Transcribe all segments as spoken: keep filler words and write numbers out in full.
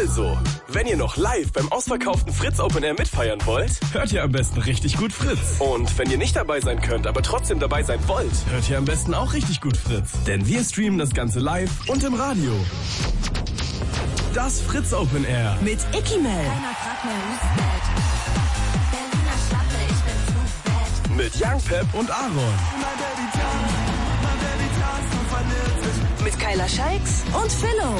Also, wenn ihr noch live beim ausverkauften Fritz Open Air mitfeiern wollt, hört ihr am besten richtig gut Fritz. Und wenn ihr nicht dabei sein könnt, aber trotzdem dabei sein wollt, hört ihr am besten auch richtig gut Fritz. Denn wir streamen das Ganze live und im Radio. Das Fritz Open Air. Mit Icky Mel. Mit Young Pep und Aaron. Mit Kyla Scheiks und Philo.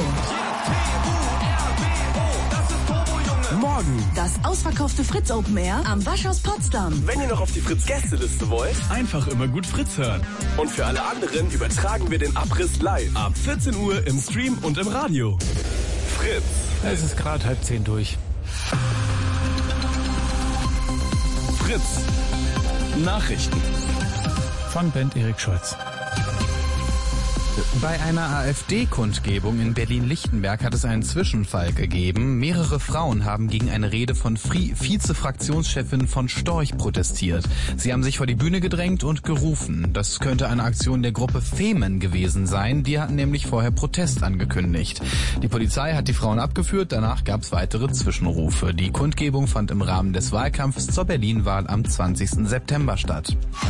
Morgen das ausverkaufte Fritz Open Air am Waschhaus Potsdam. Wenn ihr noch auf die Fritz-Gästeliste wollt, einfach immer gut Fritz hören. Und für alle anderen übertragen wir den Abriss live. Ab vierzehn Uhr im Stream und im Radio. Fritz. Es ist gerade halb zehn durch. Fritz. Nachrichten. Von Band Erik Scholz. Bei einer AfD-Kundgebung in Berlin-Lichtenberg hat es einen Zwischenfall gegeben. Mehrere Frauen haben gegen eine Rede von Vize-Fraktionschefin von Storch protestiert. Sie haben sich vor die Bühne gedrängt und gerufen. Das könnte eine Aktion der Gruppe Femen gewesen sein. Die hatten nämlich vorher Protest angekündigt. Die Polizei hat die Frauen abgeführt. Danach gab es weitere Zwischenrufe. Die Kundgebung fand im Rahmen des Wahlkampfs zur Berlin-Wahl am zwanzigsten September statt.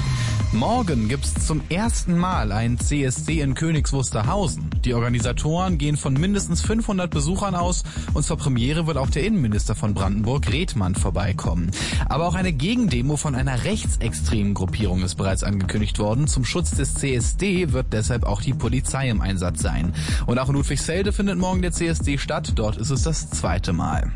Morgen gibt's zum ersten Mal einen C S D in Königs Wusterhausen. Die Organisatoren gehen von mindestens fünfhundert Besuchern aus und zur Premiere wird auch der Innenminister von Brandenburg, Redmann, vorbeikommen. Aber auch eine Gegendemo von einer rechtsextremen Gruppierung ist bereits angekündigt worden. Zum Schutz des C S D wird deshalb auch die Polizei im Einsatz sein. Und auch in Ludwigsfelde findet morgen der C S D statt. Dort ist es das zweite Mal.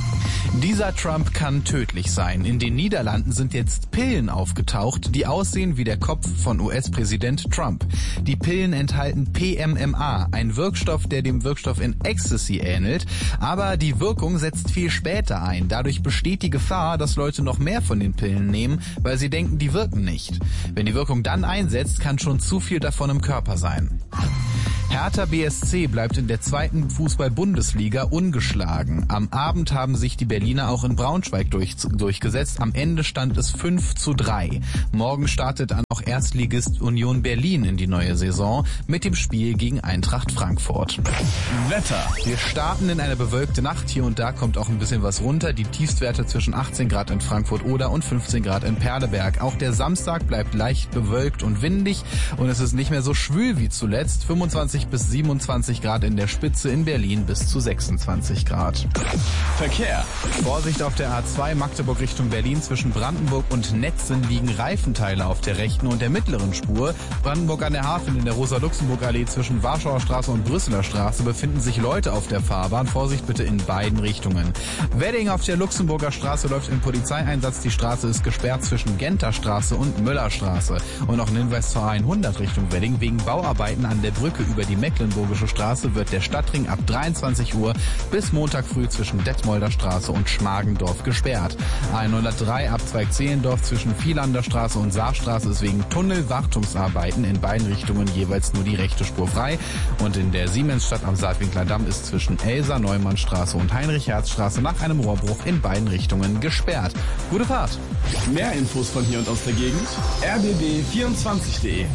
Dieser Trump kann tödlich sein. In den Niederlanden sind jetzt Pillen aufgetaucht, die aussehen wie der Kopf von U S-Präsident Trump. Die Pillen enthalten P M M A, ein Wirkstoff, der dem Wirkstoff in Ecstasy ähnelt, aber die Wirkung setzt viel später ein. Dadurch besteht die Gefahr, dass Leute noch mehr von den Pillen nehmen, weil sie denken, die wirken nicht. Wenn die Wirkung dann einsetzt, kann schon zu viel davon im Körper sein. Hertha B S C bleibt in der zweiten Fußball-Bundesliga ungeschlagen. Am Abend haben sich die Berliner auch in Braunschweig durch, durchgesetzt. Am Ende stand es fünf zu drei. Morgen startet dann auch Erstligist Union Berlin in die neue Saison mit dem Spiel gegen Eintracht Frankfurt. Wetter. Wir starten in eine bewölkte Nacht. Hier und da kommt auch ein bisschen was runter. Die Tiefstwerte zwischen achtzehn Grad in Frankfurt-Oder und fünfzehn Grad in Perleberg. Auch der Samstag bleibt leicht bewölkt und windig und es ist nicht mehr so schwül wie zuletzt. fünfundzwanzig bis siebenundzwanzig Grad in der Spitze, in Berlin bis zu sechsundzwanzig Grad. Verkehr. Vorsicht auf der A zwei Magdeburg Richtung Berlin. Zwischen Brandenburg und Netzen liegen Reifenteile auf der rechten und der mittleren Spur. Brandenburg an der Hafen in der Rosa-Luxemburg-Allee zwischen Warschauer Straße und Brüsseler Straße befinden sich Leute auf der Fahrbahn. Vorsicht bitte in beiden Richtungen. Wedding auf der Luxemburger Straße läuft im Polizeieinsatz. Die Straße ist gesperrt zwischen Genter Straße und Müllerstraße. Und noch ein Hinweis zur A hundert Richtung Wedding. Wegen Bauarbeiten an der Brücke über die Mecklenburgische Straße wird der Stadtring ab dreiundzwanzig Uhr bis Montag früh zwischen Detmolder Straße und Schmargendorf gesperrt. A hundertdrei Abzweig Zehlendorf zwischen Vielander Straße und Saarstraße ist wegen Tunnelwartungsarbeiten in beiden Richtungen jeweils nur die rechte Spur frei. Und in der Siemensstadt am Saatwinkler Damm ist zwischen Elsa-Neumann-Straße und Heinrich-Herz-Straße nach einem Rohrbruch in beiden Richtungen gesperrt. Gute Fahrt! Mehr Infos von hier und aus der Gegend. r b b vierundzwanzig punkt de.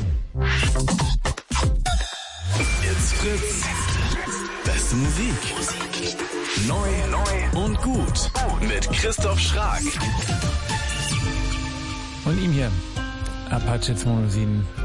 It's Fritz. Beste Musik. Neu, neu und gut. Mit Christoph Schrag. Und ihm hier. Apache zweihundertsieben.